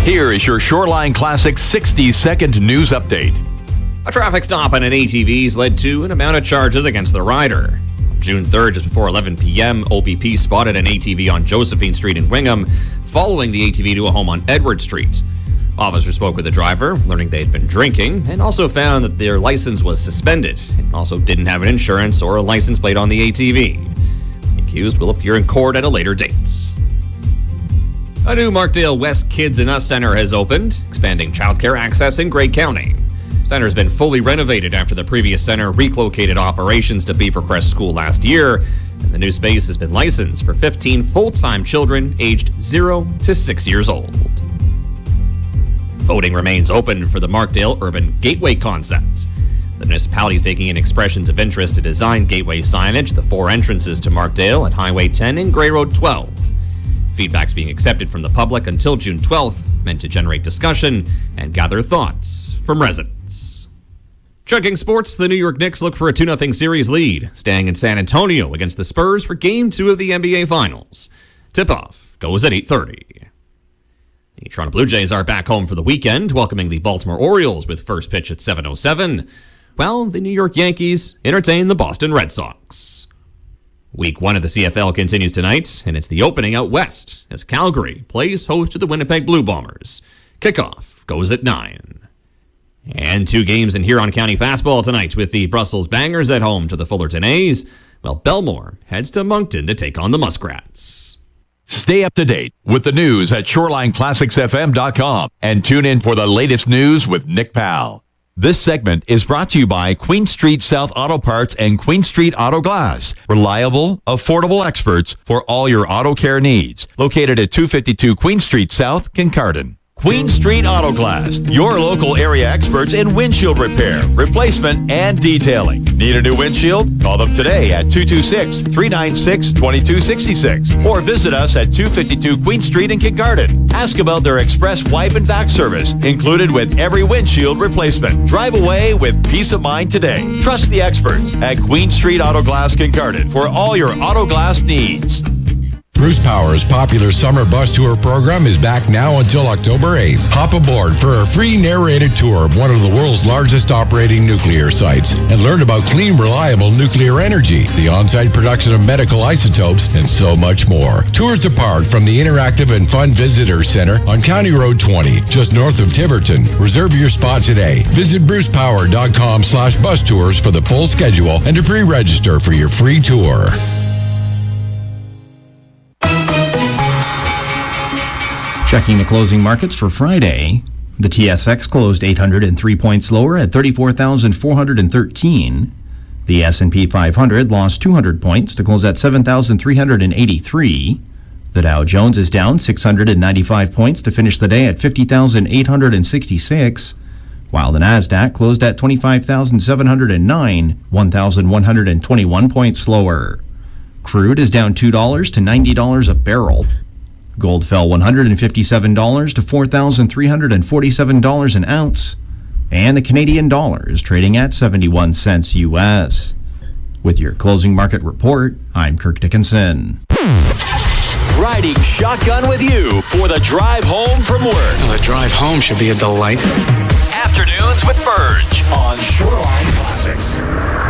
Here is your Shoreline Classic 60-second news update. A traffic stop on an ATV led to an amount of charges against the rider. June 3rd, just before 11 p.m., OPP spotted an ATV on Josephine Street in Wingham, following the ATV to a home on Edward Street. Officers spoke with the driver, learning they had been drinking, and also found that their license was suspended, and also didn't have an insurance or a license plate on the ATV. The accused will appear in court at a later date. A new Markdale West Kids and Us Center has opened, expanding childcare access in Grey County. The center has been fully renovated after the previous center relocated operations to Beavercrest School last year, and the new space has been licensed for 15 full-time children aged 0 to 6 years old. Voting remains open for the Markdale Urban Gateway concept. The municipality is taking in expressions of interest to design gateway signage at the 4 entrances to Markdale at Highway 10 and Grey Road 12. Feedback's being accepted from the public until June 12th, meant to generate discussion and gather thoughts from residents. Checking sports, the New York Knicks look for a 2-0 series lead, staying in San Antonio against the Spurs for Game 2 of the NBA Finals. Tip-off goes at 8:30. The Toronto Blue Jays are back home for the weekend, welcoming the Baltimore Orioles with first pitch at 7:07, while the New York Yankees entertain the Boston Red Sox. Week 1 of the CFL continues tonight, and it's the opening out west as Calgary plays host to the Winnipeg Blue Bombers. Kickoff goes at 9. And 2 games in Huron County fastball tonight with the Brussels Bangers at home to the Fullerton A's, while Belmore heads to Moncton to take on the Muskrats. Stay up to date with the news at ShorelineClassicsFM.com and tune in for the latest news with Nick Powell. This segment is brought to you by Queen Street South Auto Parts and Queen Street Auto Glass. Reliable, affordable experts for all your auto care needs. Located at 252 Queen Street South, Kincardine. Queen Street Auto Glass, your local area experts in windshield repair, replacement, and detailing. Need a new windshield? Call them today at 226-396-2266 or visit us at 252 Queen Street in Kincardine. Ask about their express wipe and vac service, included with every windshield replacement. Drive away with peace of mind today. Trust the experts at Queen Street Auto Glass Kincardine for all your auto glass needs. Bruce Power's popular summer bus tour program is back now until October 8th. Hop aboard for a free narrated tour of one of the world's largest operating nuclear sites and learn about clean, reliable nuclear energy, the on-site production of medical isotopes, and so much more. Tours depart from the interactive and fun visitor center on County Road 20, just north of Tiverton. Reserve your spot today. Visit brucepower.com/bus tours for the full schedule and to pre-register for your free tour. Checking the closing markets for Friday, the TSX closed 803 points lower at 34,413. The S&P 500 lost 200 points to close at 7,383. The Dow Jones is down 695 points to finish the day at 50,866, while the Nasdaq closed at 25,709, 1,121 points lower. Crude is down $2 to $90 a barrel. Gold fell $157 to $4,347 an ounce, and the Canadian dollar is trading at 71 cents U.S. With your closing market report, I'm Kirk Dickinson. Riding shotgun with you for the drive home from work. Well, the drive home should be a delight. Afternoons with Verge on Shoreline Classics.